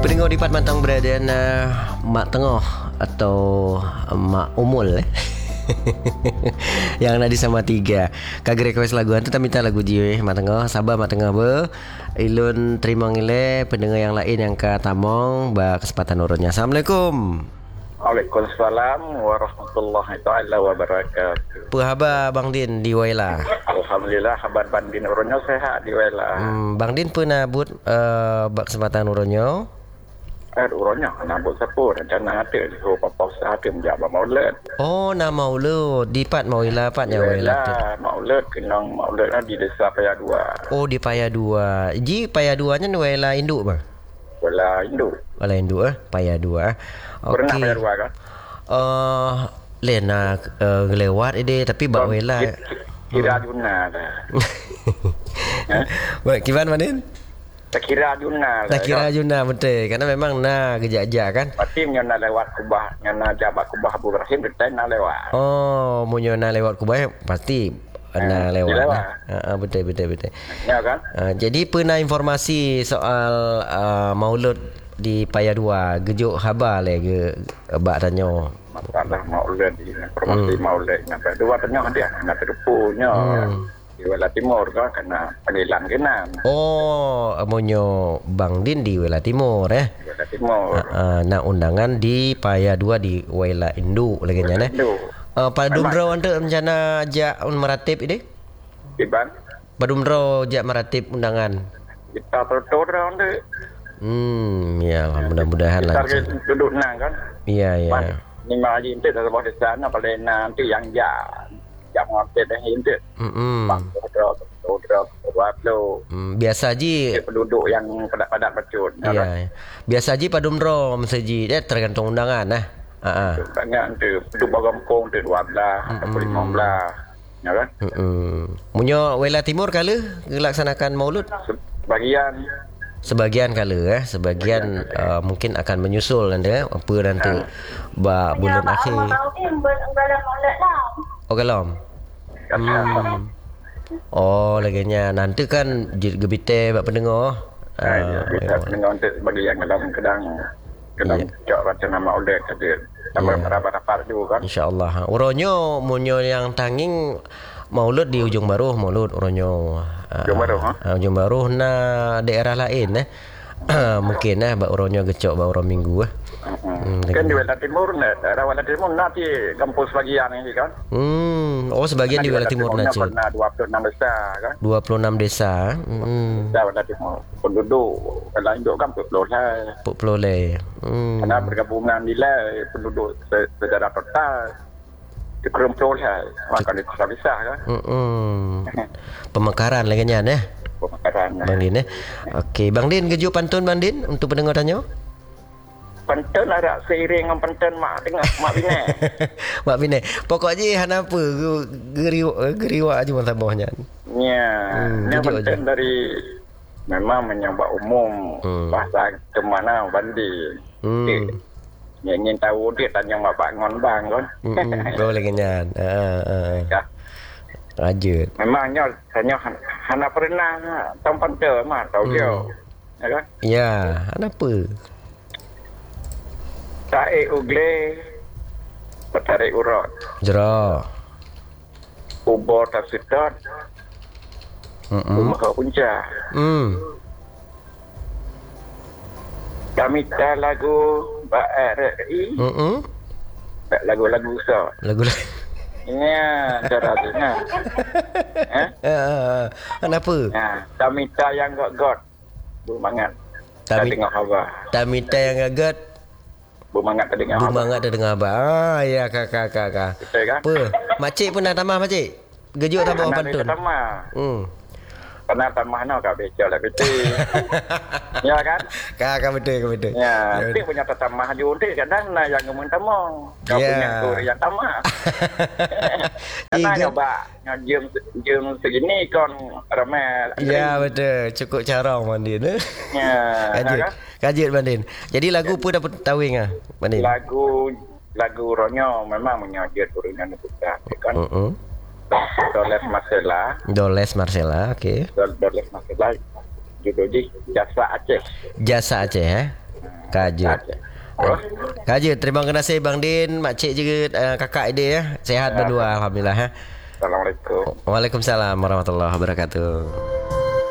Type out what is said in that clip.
Pendengar di Pat Mantang berada Mak Tengah atau Mak Umul yang ada sama tiga. Kagak request lagu antu minta lagu jiwe Mak Tengah. Sabar Mak Tengah ber. Ilun terima ngile pendengar yang lain yang ke Tamong ba kesempatan urutnya. Assalamualaikum. Waalaikumsalam warahmatullahi taala wabarakatuh. Apa khabar Bang Din di Waila? Alhamdulillah khabar Bang Din urunyo sehat di Waila. Bang Din pernah buat kesempatan urunyo? Urunyo nambut sepur rencana ada di Papa Usaha menjabat maulid. Oh, nama maulud di Pat Waila Patnya Waila. Maulid kenang maulidnya di Desa Paya 2. Oh, di Paya 2. Ji Paya 2-nya Waila induk bang? Waila induk. Waila induk Paya 2. Pernah Paya 2 kan? Lena lewat ide tapi bak Waila. Kira Juna dah. Baik, gimana Manin? Tak kira Juna. Tak kira Juna betul. Karena memang gejak-gejak kan. Pasti nyana lewat Kubah, nyana jabat Kubah Abu Rahim kita lewat. Oh, nyana lewat Kubah pasti lewat. Betul. Ya kan? Jadi pernah informasi soal maulud di Paya 2. Gejuk khabar le ke bak tanya. Masalah maulid informasi maulid sampai 2 tanya dia nak terpunya. Di Wela Timur kan kena panggilan kenan. Oh, monyo Bang Din di Wela Timur Di Wela Timur. Nak undangan di Paya 2 di Waila Indu lagi nya Padumro ante rencana jak meratib ide? Iban. Padumro jak meratib undangan. Kita tertur ande. Ya mudah-mudahan lah. Kita duduk nang kan. Iya. Ni mari ente dalam di sana pada nanti yang jak ngapet dah ente. Biasa ji penduduk yang padat-padat becut. Iya. Biasa ji padumro meseji dia tergantung undangan Banyak tu penduduk Bagampung tu 12 ataupun 15. Ya kan? Munyo Waila Timur kala dilaksanakan maulud? Sebagian kala sebagian mungkin akan menyusul nanti apa nanti bulan akhir. Oh galam. Oh laginya nanti kan gebite bak pendengar. Kita pendengar untuk sebagian kadang cak baca nama oleh kata tambah rapat juga kan. InsyaAllah. Uronyo munyo yang tanging maulud di Ujung Baruh maulud uronyo. Ujung Baruh na daerah lain mungkin bak uronyo gecok bak urong minggu kan di Wela Timur daerah Wela Timur nanti kampus bagian ini kan. Oh sebagian di Wela Timur nanti. Pernah 26 desa kan. 26 desa. Wela Timur penduduk Wela induk kan 40 le. Karena bergabungan nilai penduduk secara total dikerempul maka bisa kan. Pemekaran lagi nya Pemekaran. Bang Din Okey, Bang Din keju pantun Bang Din untuk pendengar tanya. Pantun ada seiring dengan pantun mak tengah mak bine. Mak bine. Pokoknya hanapa geriwa aja masa bawahnya. Ya, ini pantun dari memang menyambat umum bahasa kemana bandi. Yang ingin tahu dia tanya mak Pak Ngon Bang kan. Boleh kenyan. Lanjut. Memangnya tanya hana pernah tahu pantun mah tahu dia. Ya kan? Ya, kenapa? Tae ugle tarik urat. Jera. Ubor tersedot. Rumah punca. Kami tak lagu BRI. Lagu-lagu so. Lagu-lagu. Ya, cara tu nah. Kenapa? Kami tak yang got. Bermangat. Tengok khabar. Tamita yang gagat. Bermangat terdengar khabar. Bermangat terdengar khabar. Ya kakak. Betul kan? Apa? Makcik pernah tambah makcik? Gejuk tak bawa pantun? Pernah tambah nak kat becak lah betul. Ya kan? Kakak betul. Ya, dia punya tamah juga kadang nak yang ngomong tamah. Kau punya tu yang tamah. Karena nyoba jam segini kon ramai. Ya betul, cukup carang Mandin. Ya. Kajut Mandin. Jadi lagu pun dapat tawing Mandin. Lagu Ronyo memang menyajut turunan kita kan. Doles Marcella, okey. Doles Marcella judul di Jasa Aceh. Jasa Aceh Kajut. Kajut, terima kasih Bang Din, Mak Cik juga, kakak Ide ya. Sehat berdua alhamdulillah ya. Assalamualaikum. Waalaikumsalam warahmatullahi wabarakatuh.